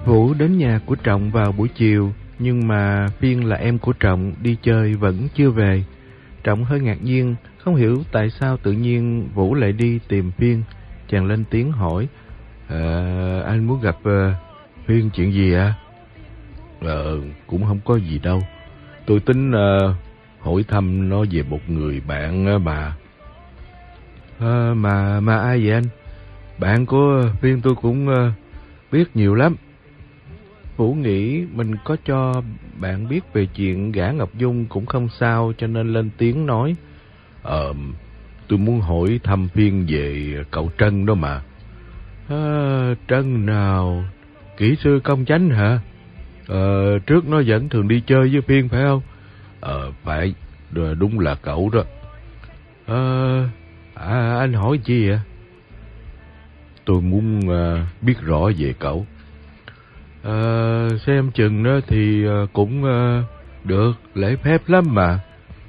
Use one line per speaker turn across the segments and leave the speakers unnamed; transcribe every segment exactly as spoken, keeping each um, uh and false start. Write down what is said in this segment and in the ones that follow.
Vũ đến nhà của Trọng vào buổi chiều, nhưng mà Phiên là em của Trọng đi chơi vẫn chưa về. Trọng hơi ngạc nhiên, không hiểu tại sao tự nhiên Vũ lại đi tìm Phiên. Chàng lên tiếng hỏi, à, anh muốn gặp uh, Phiên chuyện gì ạ? À? Ờ, cũng không có gì đâu. Tôi tính uh, hỏi thăm nó về một người bạn uh, mà. À, mà mà ai vậy anh? Bạn của Phiên tôi cũng uh, biết nhiều lắm. Vũ nghĩ mình có cho bạn biết về chuyện gả Ngọc Dung cũng không sao, cho nên lên tiếng nói, Ờ, tôi muốn hỏi thăm Phiên về cậu Trân đó mà. À, Trân nào? Kỹ sư công chánh hả? Ờ, trước nó vẫn thường đi chơi với Phiên phải không? Ờ, phải, đúng là cậu đó. Ờ, à, anh hỏi chi vậy? Tôi muốn uh, biết rõ về cậu. À, xem chừng đó thì cũng uh, được, lễ phép lắm mà.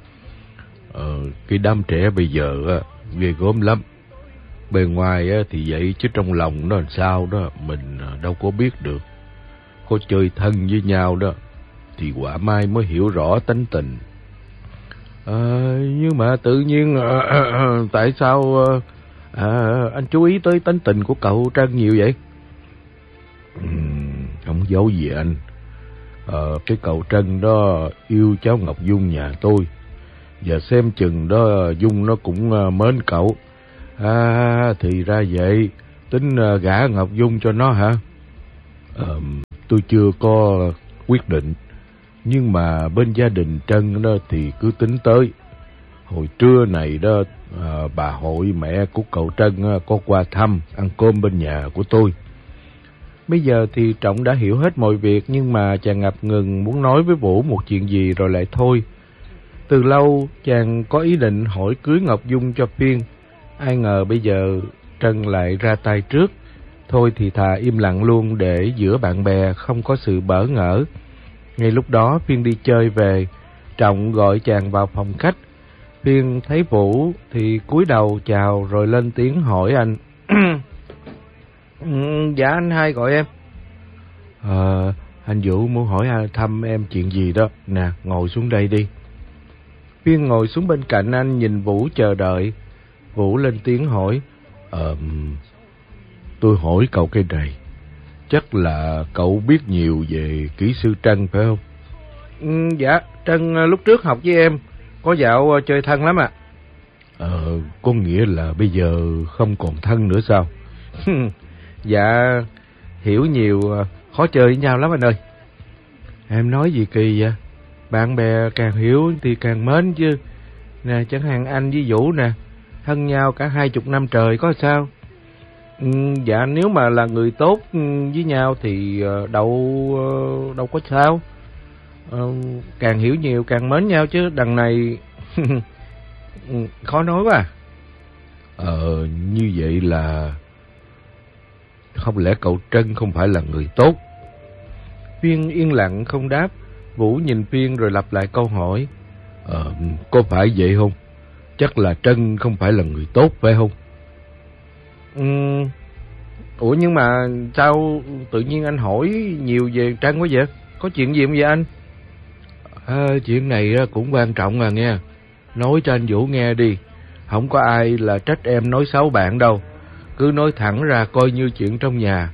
Ờ, cái đám trẻ bây giờ uh, ghê gớm lắm. Bề ngoài uh, thì vậy chứ trong lòng nó làm sao đó mình uh, đâu có biết được. Có chơi thân với nhau đó thì quả mai mới hiểu rõ tánh tình. À, nhưng mà tự nhiên uh, uh, uh, tại sao uh, uh, anh chú ý tới tánh tình của cậu Trân nhiều vậy? Uhm, không giấu gì anh. Ờ, cái cậu Trân đó yêu cháu Ngọc Dung nhà tôi, và xem chừng đó Dung nó cũng mến cậu. À, thì ra vậy, tính gả Ngọc Dung cho nó hả? Ờ, tôi chưa có quyết định, nhưng mà bên gia đình Trân đó thì cứ tính tới. Hồi trưa này đó, à, bà hội mẹ của cậu Trân có qua thăm, ăn cơm bên nhà của tôi. Bây giờ thì Trọng đã hiểu hết mọi việc, nhưng mà chàng ngập ngừng muốn nói với Vũ một chuyện gì rồi lại thôi. Từ lâu chàng có ý định hỏi cưới Ngọc Dung cho Phiên. Ai ngờ bây giờ Trân lại ra tay trước. Thôi thì thà im lặng luôn để giữa bạn bè không có sự bỡ ngỡ. Ngay lúc đó Phiên đi chơi về, Trọng gọi chàng vào phòng khách. Phiên thấy Vũ thì cúi đầu chào rồi lên tiếng hỏi anh. Dạ anh hai gọi em. Ờ, anh Vũ muốn hỏi thăm em chuyện gì đó. Nè, ngồi xuống đây đi. Phiên ngồi xuống bên cạnh anh, nhìn Vũ chờ đợi. Vũ lên tiếng hỏi, Ờ, tôi hỏi cậu cái này. Chắc là cậu biết nhiều về kỹ sư Trân phải không? Ừ, dạ, Trân lúc trước học với em, có dạo chơi thân lắm ạ. À. Ờ, có nghĩa là bây giờ không còn thân nữa sao? Dạ, hiểu nhiều, khó chơi với nhau lắm anh ơi. Em nói gì kỳ vậy? Bạn bè càng hiểu thì càng mến chứ. Nè, chẳng hạn anh với Vũ nè, thân nhau cả hai chục năm trời có sao? Ừ, dạ, nếu mà là người tốt với nhau thì đâu đâu có sao. Ờ, càng hiểu nhiều càng mến nhau chứ, đằng này khó nói quá. Ờ, như vậy là không lẽ cậu Trân không phải là người tốt? Phiên yên lặng không đáp. Vũ nhìn Phiên rồi lặp lại câu hỏi. Ờ, có phải vậy không? Chắc là Trân không phải là người tốt phải không? Ừ. Ủa nhưng mà sao tự nhiên anh hỏi nhiều về Trân quá vậy? Có chuyện gì không vậy anh? À, chuyện này cũng quan trọng à nghe. Nói cho anh Vũ nghe đi. Không có ai là trách em nói xấu bạn đâu. Cứ nói thẳng ra coi như chuyện trong nhà.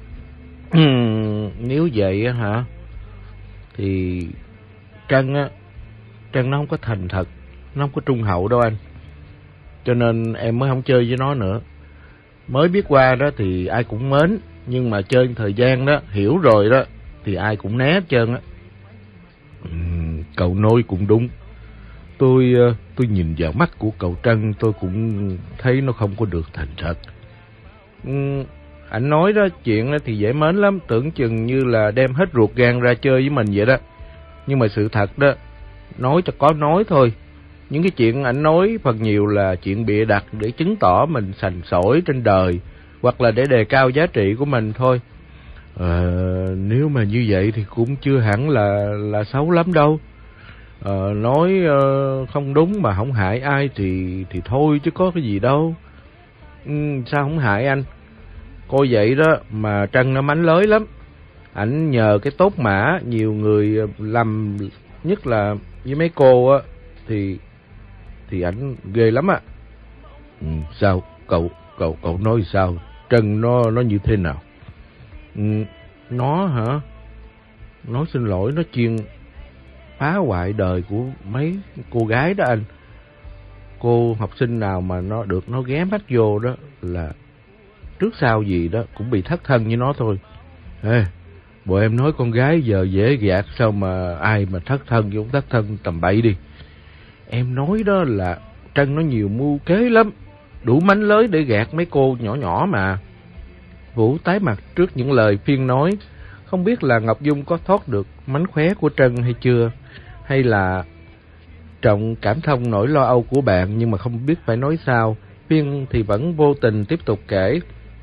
Nếu vậy hả? Thì Trân á, Trân nó không có thành thật, nó không có trung hậu đâu anh. Cho nên em mới không chơi với nó nữa. Mới biết qua đó thì ai cũng mến, nhưng mà chơi thời gian đó, hiểu rồi đó, thì ai cũng né hết trơn á. Uhm, cậu nói cũng đúng. Tôi tôi nhìn vào mắt của cậu Trân, tôi cũng thấy nó không có được thành thật. Uhm, anh nói đó, chuyện đó thì dễ mến lắm, tưởng chừng như là đem hết ruột gan ra chơi với mình vậy đó. Nhưng mà sự thật đó, nói cho có nói thôi. Những cái chuyện ảnh nói phần nhiều là chuyện bịa đặt để chứng tỏ mình sành sỏi trên đời, hoặc là để đề cao giá trị của mình thôi. À, nếu mà như vậy thì cũng chưa hẳn là là xấu lắm đâu. À, nói uh, không đúng mà không hại ai thì thì thôi chứ có cái gì đâu. Ừ, sao không hại anh? Coi vậy đó mà Trân nó mánh lới lắm. ảnh nhờ cái tốt mã, nhiều người làm, nhất là với mấy cô á, thì thì ảnh ghê lắm ạ. Ừ, sao cậu cậu cậu nói sao? Trân nó nó như thế nào? Ừ, nó hả? Nó xin lỗi, nó chuyên phá hoại đời của mấy cô gái đó anh. Cô học sinh nào mà nó được nó ghé mắt vô đó là trước sau gì đó cũng bị thất thân như nó thôi. Ê, bộ em nói con gái giờ dễ gạt, sao mà ai mà thất thân cũng thất thân tầm bậy đi. Em nói đó là Trân nó nhiều mưu kế lắm, đủ mánh lới để gạt mấy cô nhỏ nhỏ mà. Vũ tái mặt trước những lời Phiên nói, không biết là Ngọc Dung có thoát được mánh khóe của Trân hay chưa, hay là Trọng cảm thông nỗi lo âu của bạn nhưng mà không biết phải nói sao. Phiên thì vẫn vô tình tiếp tục kể.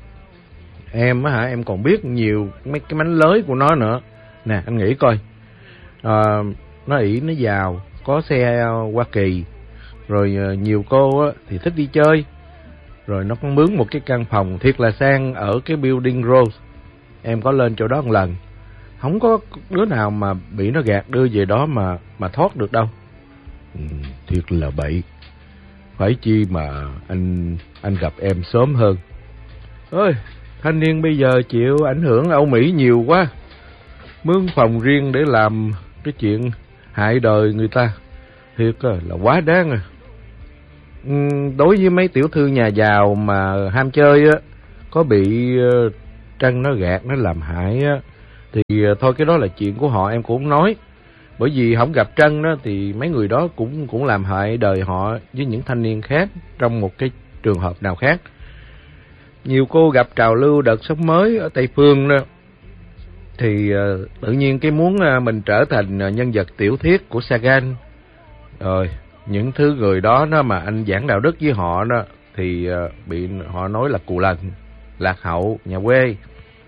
Em á hả, em còn biết nhiều mấy cái mánh lới của nó nữa. Nè, anh nghĩ coi. À, nó ỷ nó giàu, có xe Hoa Kỳ, rồi nhiều cô á, thì thích đi chơi. Rồi nó còn mướn một cái căn phòng thiệt là sang ở cái building Rose. Em có lên chỗ đó một lần. Không có đứa nào mà bị nó gạt đưa về đó mà mà thoát được đâu. Ừ, thiệt là bậy. Phải chi mà anh anh gặp em sớm hơn. Ơi, thanh niên bây giờ chịu ảnh hưởng Âu Mỹ nhiều quá, mướn phòng riêng để làm cái chuyện hại đời người ta, thiệt là quá đáng à. Ừ, đối với mấy tiểu thư nhà giàu mà ham chơi á, có bị Trân nó gạt, nó làm hại á, thì thôi cái đó là chuyện của họ, em cũng không nói. Bởi vì không gặp Trân đó thì mấy người đó cũng cũng làm hại đời họ với những thanh niên khác trong một cái trường hợp nào khác. Nhiều cô gặp trào lưu đợt sống mới ở Tây Phương đó, thì uh, tự nhiên cái muốn uh, mình trở thành uh, nhân vật tiểu thuyết của Sagan. Rồi những thứ người đó đó mà anh giảng đạo đức với họ đó thì uh, bị họ nói là cù lần, lạc hậu, nhà quê.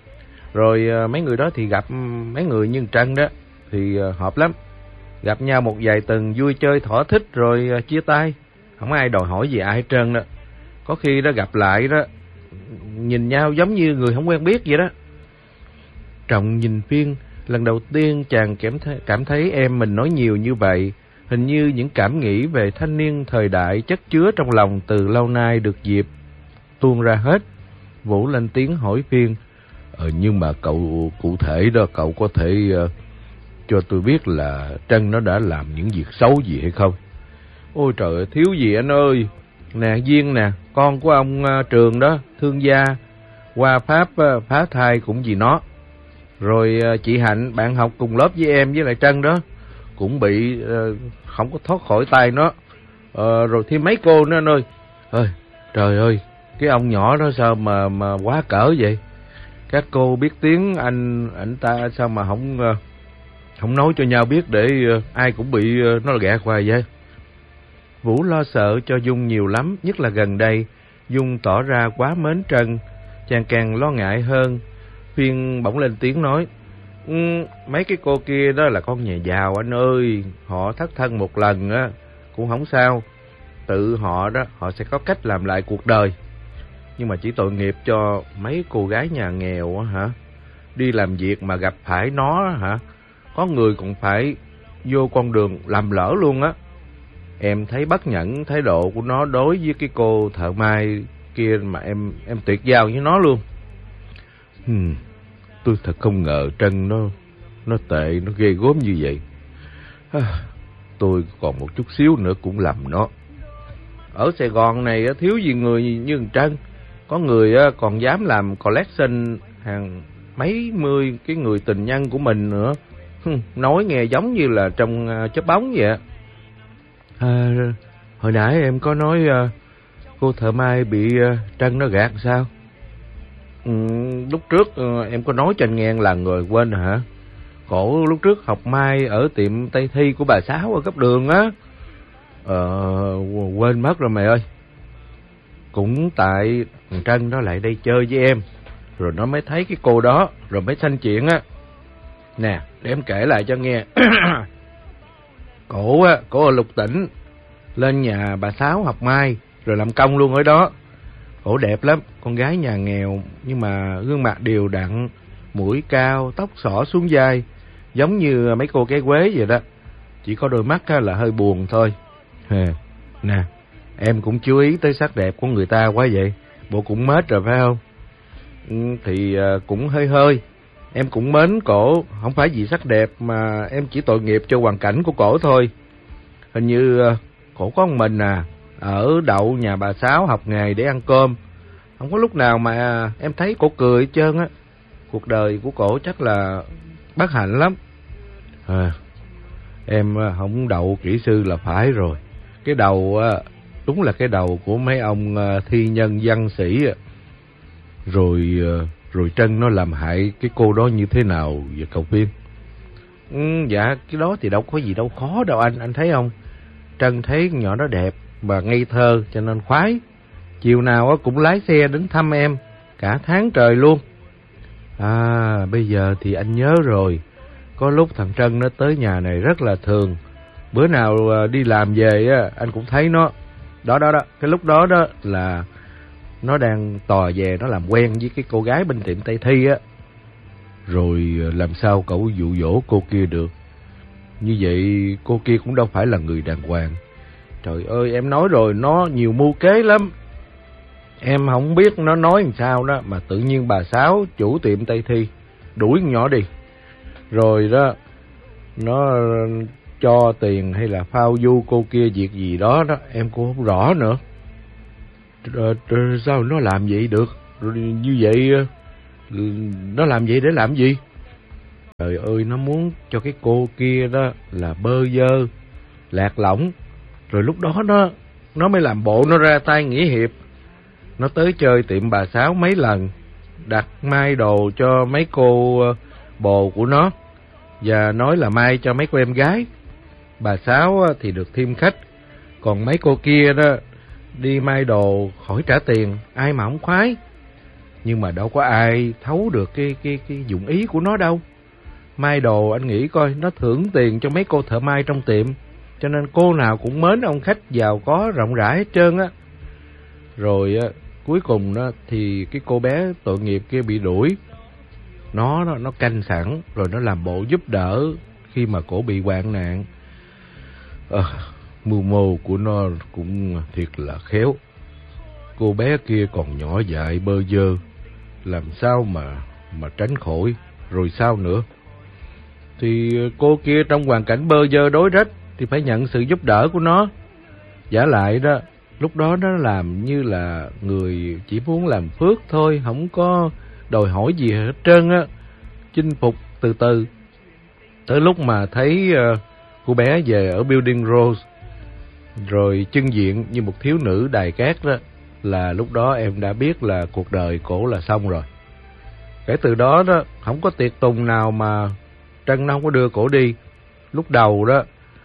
Rồi uh, mấy người đó thì gặp mấy người như Trân đó thì uh, hợp lắm. Gặp nhau một vài tuần vui chơi thỏa thích rồi uh, chia tay, không ai đòi hỏi gì ai hết trơn đó. Có khi đó gặp lại đó, nhìn nhau giống như người không quen biết vậy đó. Trọng nhìn Phiên, lần đầu tiên chàng cảm thấy, cảm thấy em mình nói nhiều như vậy. Hình như những cảm nghĩ về thanh niên thời đại chất chứa trong lòng từ lâu nay được dịp tuôn ra hết. Vũ lên tiếng hỏi Phiên. Ờ, nhưng mà cậu cụ thể đó, cậu có thể uh, cho tôi biết là Trân nó đã làm những việc xấu gì hay không? Ôi trời ơi, thiếu gì anh ơi. Nè Duyên nè, con của ông uh, Trường đó, thương gia, qua Pháp uh, phá thai cũng vì nó. Rồi uh, chị Hạnh, bạn học cùng lớp với em với lại Trân đó, cũng bị uh, không có thoát khỏi tay nó. Uh, rồi thêm mấy cô nữa anh ơi. Ơi, trời ơi, cái ông nhỏ đó sao mà mà quá cỡ vậy? Các cô biết tiếng anh ảnh ta sao mà không uh, không nói cho nhau biết để uh, ai cũng bị uh, nó gạt hoài vậy? Vũ lo sợ cho Dung nhiều lắm, nhất là gần đây Dung tỏ ra quá mến Trân, chàng càng lo ngại hơn. Phiên bỗng lên tiếng nói. Ừ, mấy cái cô kia đó là con nhà giàu anh ơi, họ thất thân một lần á cũng không sao, tự họ đó họ sẽ có cách làm lại cuộc đời. Nhưng mà chỉ tội nghiệp cho mấy cô gái nhà nghèo á hả, đi làm việc mà gặp phải nó hả, có người cũng phải vô con đường làm lỡ luôn á. Em thấy bất nhẫn thái độ của nó đối với cái cô thợ may kia mà em em tuyệt giao với nó luôn. Hmm, tôi thật không ngờ Trân nó nó tệ, nó ghê gớm như vậy. À, tôi còn một chút xíu nữa cũng lầm nó. Ở Sài Gòn này thiếu gì người như Trân, có người còn dám làm collection hàng mấy mươi cái người tình nhân của mình nữa. Nói nghe giống như là trong chớp bóng vậy. À, hồi nãy em có nói uh, cô thợ may bị uh, Trân nó gạt sao? Ừ, lúc trước uh, em có nói cho anh nghe lần rồi quên rồi hả? Cổ lúc trước học may ở tiệm Tây Thi của bà Sáu ở cấp đường á. Ờ, quên mất rồi mày ơi. Cũng tại thằng Trân nó lại đây chơi với em, rồi nó mới thấy cái cô đó, rồi mới sanh chuyện á. Nè, để em kể lại cho nghe. Cổ á, cổ ở Lục Tỉnh, lên nhà bà Sáu học may, rồi làm công luôn ở đó. Cổ đẹp lắm, con gái nhà nghèo, nhưng mà gương mặt đều đặn, mũi cao, tóc xõa xuống vai, giống như mấy cô cái quế vậy đó. Chỉ có đôi mắt là hơi buồn thôi. Nè, em cũng chú ý tới sắc đẹp của người ta quá vậy. Bộ cũng mết rồi phải không? Thì cũng hơi hơi. Em cũng mến cổ, không phải vì sắc đẹp mà em chỉ tội nghiệp cho hoàn cảnh của cổ thôi. Hình như cổ có một mình à, ở đậu nhà bà Sáu học nghề để ăn cơm. Không có lúc nào mà em thấy cổ cười hết trơn á. Cuộc đời của cổ chắc là bất hạnh lắm. À, em không đậu kỹ sư là phải rồi. Cái đầu đúng là cái đầu của mấy ông thi nhân văn sĩ. Rồi rồi Trân nó làm hại cái cô đó như thế nào vậy cậu Viên? Ừ, dạ cái đó thì đâu có gì đâu khó đâu anh, anh thấy không? Trân thấy con nhỏ đó đẹp và ngây thơ cho nên khoái. Chiều nào cũng lái xe đến thăm em cả tháng trời luôn. À bây giờ thì anh nhớ rồi. Có lúc thằng Trân nó tới nhà này rất là thường. Bữa nào đi làm về á, anh cũng thấy nó. Đó đó đó, cái lúc đó đó là nó đang tò về nó làm quen với cái cô gái bên tiệm Tây Thi á. Rồi làm sao cậu dụ dỗ cô kia được? Như vậy cô kia cũng đâu phải là người đàng hoàng. Trời ơi em nói rồi, nó nhiều mưu kế lắm. Em không biết nó nói làm sao đó mà tự nhiên bà Sáu chủ tiệm Tây Thi đuổi con nhỏ đi. Rồi đó nó cho tiền hay là phao du cô kia việc gì đó đó em cũng không rõ nữa. Rồi, rồi sao nó làm vậy được? Rồi như vậy nó làm vậy để làm gì? Trời ơi, nó muốn cho cái cô kia đó là bơ vơ, lạc lõng. Rồi lúc đó nó nó mới làm bộ nó ra tay nghĩa hiệp. Nó tới chơi tiệm bà Sáu mấy lần, đặt may đồ cho mấy cô bồ của nó và nói là may cho mấy cô em gái. Bà Sáu thì được thêm khách, còn mấy cô kia đó đi may đồ khỏi trả tiền, ai mà không khoái. Nhưng mà đâu có ai thấu được cái cái cái dụng ý của nó đâu. May đồ anh nghĩ coi, nó thưởng tiền cho mấy cô thợ may trong tiệm, cho nên cô nào cũng mến ông khách giàu có rộng rãi hết trơn á. Rồi á, cuối cùng đó thì cái cô bé tội nghiệp kia bị đuổi. Nó nó, nó canh sẵn rồi nó làm bộ giúp đỡ khi mà cổ bị hoạn nạn. À, mưu mô của nó cũng thiệt là khéo. Cô bé kia còn nhỏ dại bơ vơ, làm sao mà mà tránh khỏi. Rồi sao nữa? Thì cô kia trong hoàn cảnh bơ vơ đối rách thì phải nhận sự giúp đỡ của nó. Giả lại đó, lúc đó nó làm như là người chỉ muốn làm phước thôi, không có đòi hỏi gì hết trơn á. Chinh phục từ từ. Tới lúc mà thấy uh, cô bé về ở Building Rose, rồi trưng diện như một thiếu nữ đài cát đó, là lúc đó em đã biết là cuộc đời cổ là xong rồi. Kể từ đó đó, không có tiệc tùng nào mà Trân nó không có đưa cổ đi. Lúc đầu đó,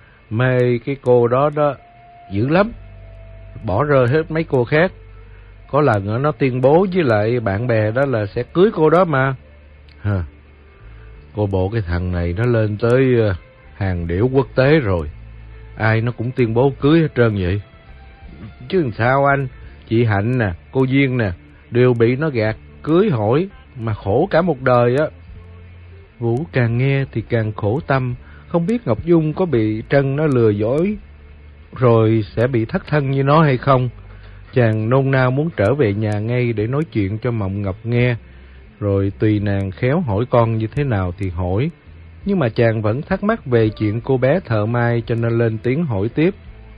mê cái cô đó đó dữ lắm, bỏ rơi hết mấy cô khác. Có lần nó tuyên bố với lại bạn bè đó là sẽ cưới cô đó mà. Hả? Cô bộ cái thằng này nó lên tới hàng điểu quốc tế rồi, ai nó cũng tuyên bố cưới hết trơn vậy. Chứ làm sao anh? Chị Hạnh nè, cô Duyên nè, đều bị nó gạt cưới hỏi mà khổ cả một đời á. Vũ càng nghe thì càng khổ tâm, không biết Ngọc Dung có bị Trân nó lừa dối rồi sẽ bị thất thân như nó hay không. Chàng nôn nao muốn trở về nhà ngay để nói chuyện cho Mộng Ngọc nghe, rồi tùy nàng khéo hỏi con như thế nào thì hỏi. Nhưng mà chàng vẫn thắc mắc về chuyện cô bé thợ may cho nên lên tiếng hỏi tiếp.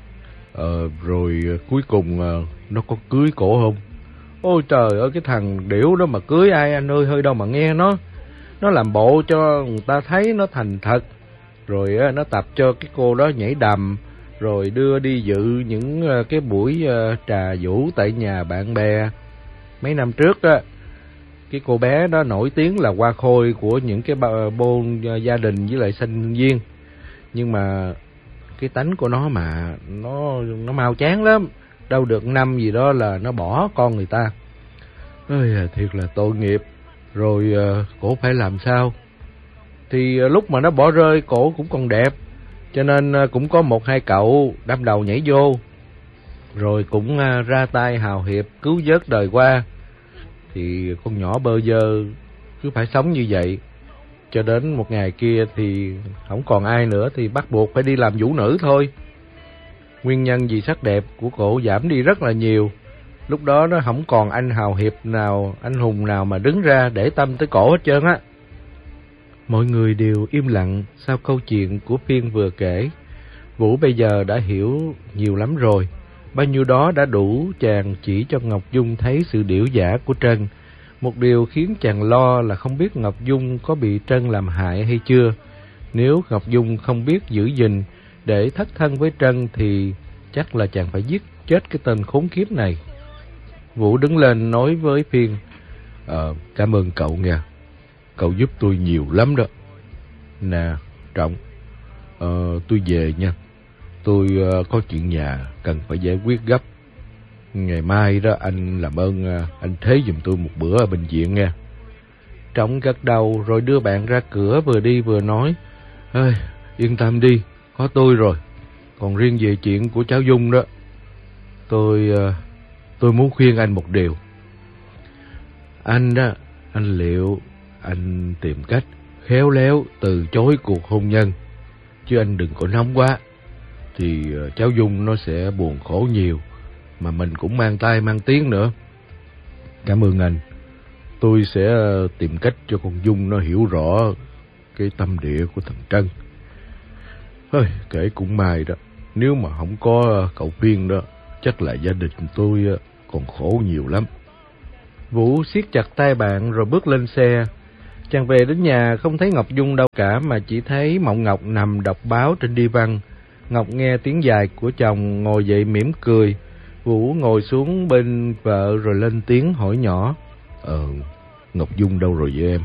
Ờ, rồi cuối cùng nó có cưới cổ không? Ôi trời ơi, cái thằng điểu đó mà cưới ai anh ơi, hơi đâu mà nghe nó. Nó làm bộ cho người ta thấy nó thành thật, rồi nó tập cho cái cô đó nhảy đầm, rồi đưa đi dự những cái buổi trà vũ tại nhà bạn bè. Mấy năm trước á, cái cô bé đó nổi tiếng là hoa khôi của những cái bôn gia đình với lại sinh viên. Nhưng mà cái tánh của nó mà nó nó mau chán lắm, đâu được năm gì đó là nó bỏ con người ta. Ôi, thiệt là tội nghiệp. Rồi cổ phải làm sao? Thì lúc mà nó bỏ rơi cổ cũng còn đẹp, cho nên cũng có một hai cậu đâm đầu nhảy vô, rồi cũng ra tay hào hiệp cứu vớt đời qua. Thì con nhỏ bơ vơ cứ phải sống như vậy. Cho đến một ngày kia thì không còn ai nữa thì bắt buộc phải đi làm vũ nữ thôi. Nguyên nhân vì sắc đẹp của cổ giảm đi rất là nhiều. Lúc đó nó không còn anh hào hiệp nào, anh hùng nào mà đứng ra để tâm tới cổ hết trơn á. Mọi người đều im lặng sau câu chuyện của Phiên vừa kể. Vũ bây giờ đã hiểu nhiều lắm rồi. Bao nhiêu đó đã đủ chàng chỉ cho Ngọc Dung thấy sự điểu dã của Trân. Một điều khiến chàng lo là không biết Ngọc Dung có bị Trân làm hại hay chưa. Nếu Ngọc Dung không biết giữ gìn để thất thân với Trân thì chắc là chàng phải giết chết cái tên khốn kiếp này. Vũ đứng lên nói với Phiên: Ờ, cảm ơn cậu nha. Cậu giúp tôi nhiều lắm đó. Nè, Trọng, ờ, tôi về nha. Tôi uh, có chuyện nhà cần phải giải quyết gấp. Ngày mai đó anh làm ơn uh, anh thế giùm tôi một bữa ở bệnh viện nha. Trọng gật đầu rồi đưa bạn ra cửa, vừa đi vừa nói: Ê, yên tâm đi, có tôi rồi. Còn riêng về chuyện của cháu Dung đó, tôi uh, tôi muốn khuyên anh một điều. Anh đó, anh liệu anh tìm cách khéo léo từ chối cuộc hôn nhân, chứ anh đừng có nóng quá. Thì cháu Dung nó sẽ buồn khổ nhiều, mà mình cũng mang tay mang tiếng nữa. Cảm ơn anh. Tôi sẽ tìm cách cho con Dung nó hiểu rõ cái tâm địa của thằng Trân. Ơi, kể cũng may đó, nếu mà không có cậu Phiên đó, chắc là gia đình tôi còn khổ nhiều lắm. Vũ siết chặt tay bạn rồi bước lên xe. Chàng về đến nhà không thấy Ngọc Dung đâu cả, mà chỉ thấy Mộng Ngọc nằm đọc báo trên đi văn. Ngọc nghe tiếng dài của chồng ngồi dậy mỉm cười. Vũ ngồi xuống bên vợ rồi lên tiếng hỏi nhỏ: Ờ, Ngọc Dung đâu rồi vậy em?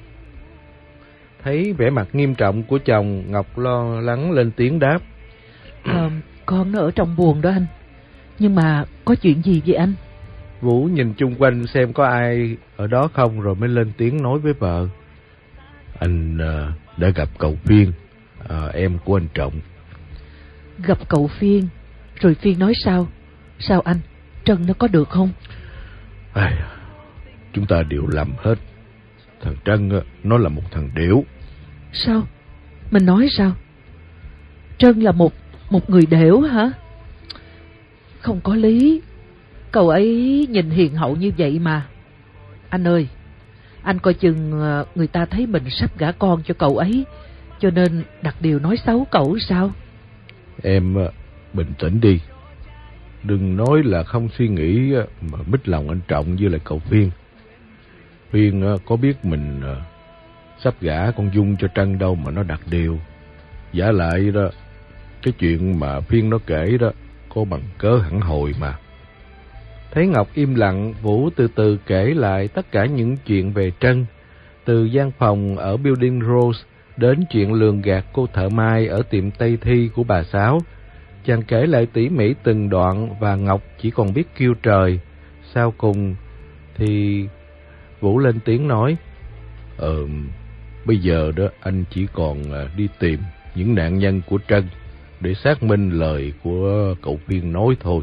Thấy vẻ mặt nghiêm trọng của chồng, Ngọc lo lắng lên tiếng đáp:
Ờ, con nó ở trong buồng đó anh. Nhưng mà có chuyện gì vậy anh?
Vũ nhìn chung quanh xem có ai ở đó không rồi mới lên tiếng nói với vợ: Anh uh, đã gặp cậu Phiên, uh, em của anh Trọng.
Gặp cậu Phiên, rồi Phiên nói sao? Sao anh? Trân nó có được không?
À, chúng ta đều lầm hết. Thằng Trân nó là một thằng điểu.
Sao? Mình nói sao? Trân là một một người đểu hả? Không có lý. Cậu ấy nhìn hiền hậu như vậy mà. Anh ơi, anh coi chừng người ta thấy mình sắp gả con cho cậu ấy, cho nên đặt điều nói xấu cậu sao?
Em bình tĩnh đi. Đừng nói là không suy nghĩ mà mít lòng anh Trọng với lại cậu Phiên. Phiên có biết mình sắp gả con Dung cho Trân đâu mà nó đặt điều. Giả lại đó, cái chuyện mà Phiên nó kể đó có bằng cớ hẳn hồi mà. Thấy Ngọc im lặng, Vũ từ từ kể lại tất cả những chuyện về Trân, từ gian phòng ở Building Rose đến chuyện lường gạt cô thợ mai ở tiệm Tây Thi của bà Sáu. Chàng kể lại tỉ mỉ từng đoạn và Ngọc chỉ còn biết kêu trời. Sau cùng thì Vũ lên tiếng nói: Ờ, bây giờ đó anh chỉ còn đi tìm những nạn nhân của Trân để xác minh lời của cậu Phiên nói thôi.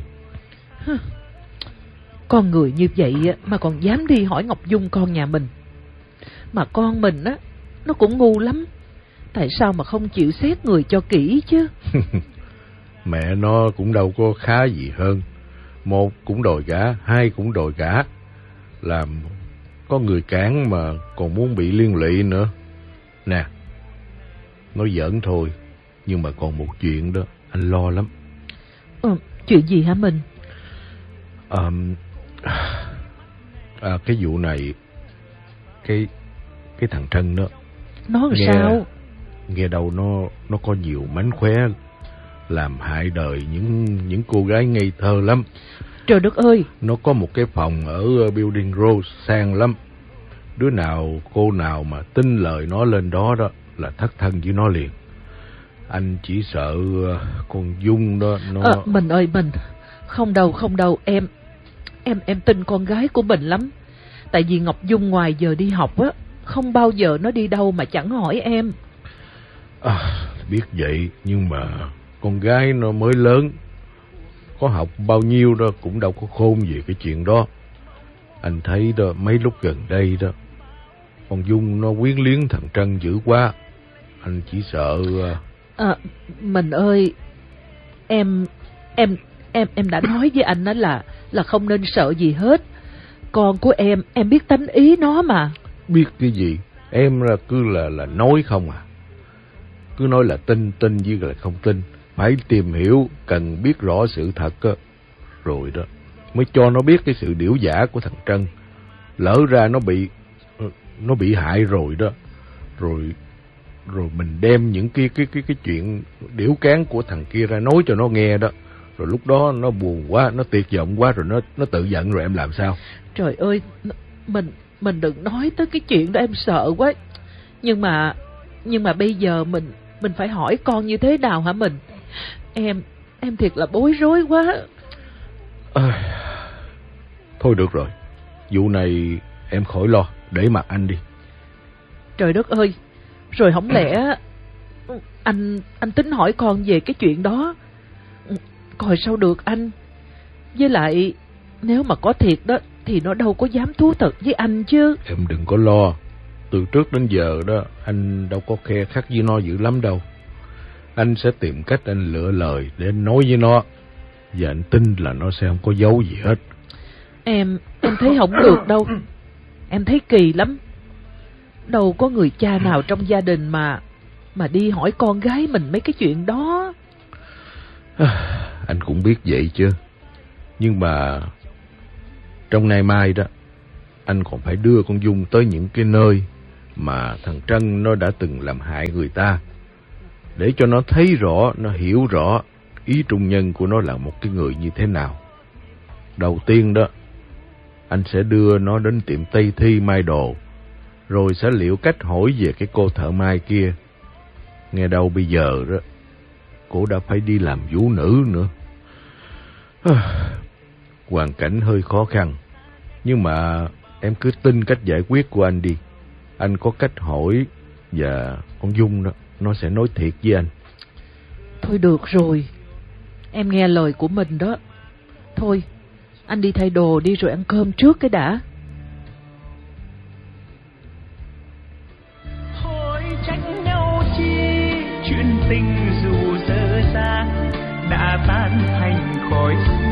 Con người như vậy mà còn dám đi hỏi Ngọc Dung con nhà mình. Mà con mình á, nó cũng ngu lắm. Tại sao mà không chịu xét người cho kỹ chứ?
Mẹ nó cũng đâu có khá gì hơn. Một cũng đòi gả, hai cũng đòi gả. Làm có người cản mà còn muốn bị liên lụy nữa. Nè, nói giỡn thôi, nhưng mà còn một chuyện đó anh lo lắm.
Ừ, chuyện gì hả mình?
À, à, cái vụ này, cái cái thằng Trân đó,
nó
nghe,
sao?
Nghe đâu nó nó có nhiều mánh khóe làm hại đời những những cô gái ngây thơ lắm.
Trời đất ơi!
Nó có một cái phòng ở Building Rose sang lắm. Đứa nào, cô nào mà tin lời nó lên đó đó là thất thân với nó liền. Anh chỉ sợ con Dung đó nó...
À, mình ơi mình, không đâu không đâu, em em em tin con gái của mình lắm. Tại vì Ngọc Dung ngoài giờ đi học á, không bao giờ nó đi đâu mà chẳng hỏi em.
À, biết vậy nhưng mà con gái nó mới lớn, có học bao nhiêu đó cũng đâu có khôn về cái chuyện đó. Anh thấy đó, mấy lúc gần đây đó,
Con Dung nó quyến liếng thằng Trân dữ quá. Anh chỉ sợ...
À, mình ơi, em em em em đã nói với anh đó là là không nên sợ gì hết. Con của em, em biết tánh ý nó mà.
Biết cái gì? Em là cứ là là nói không à. Cứ nói là tin, tin với là không tin. Phải tìm hiểu, cần biết rõ sự thật á. Rồi đó, mới cho nó biết cái sự điểu giả của thằng Trân. Lỡ ra nó bị nó bị hại rồi đó. Rồi rồi mình đem những cái cái cái cái chuyện điểu cán của thằng kia ra nói cho nó nghe đó. Rồi lúc đó nó buồn quá, nó tuyệt vọng quá, rồi nó nó tự giận, rồi em làm sao?
Trời ơi, mình mình đừng nói tới cái chuyện đó, em sợ quá. Nhưng mà nhưng mà bây giờ mình mình phải hỏi con như thế nào hả mình? Em em thiệt là bối rối quá.
À, thôi được rồi, vụ này em khỏi lo, để mặc anh đi.
Trời đất ơi, rồi không lẽ anh anh tính hỏi con về cái chuyện đó? Coi sao được anh. Với lại nếu mà có thiệt đó thì nó đâu có dám thú thật với anh chứ.
Em đừng có lo, từ trước đến giờ đó anh đâu có khe khắt với nó dữ lắm đâu. Anh sẽ tìm cách anh lựa lời để anh nói với nó. Và anh tin là nó sẽ không có giấu gì hết.
Em em thấy không được đâu. Em thấy kỳ lắm. Đâu có người cha nào trong gia đình mà mà đi hỏi con gái mình mấy cái chuyện đó.
À, anh cũng biết vậy chứ. Nhưng mà trong nay mai đó, anh còn phải đưa con Dung tới những cái nơi mà thằng Trân nó đã từng làm hại người ta, để cho nó thấy rõ, nó hiểu rõ ý trung nhân của nó là một cái người như thế nào. Đầu tiên đó, anh sẽ đưa nó đến tiệm Tây Thi may đồ, rồi sẽ liệu cách hỏi về cái cô thợ may kia. Nghe đâu bây giờ đó, cô đã phải đi làm vũ nữ nữa. Hoàn cảnh hơi khó khăn, nhưng mà em cứ tin cách giải quyết của anh đi. Anh có cách hỏi, và con Dung đó, nó sẽ nói thiệt với anh.
Thôi được rồi, em nghe lời của mình đó. Thôi, anh đi thay đồ đi rồi ăn cơm trước cái đã.
Thôi trách nhau chi, chuyện tình dù dở dang đã tan thành khói.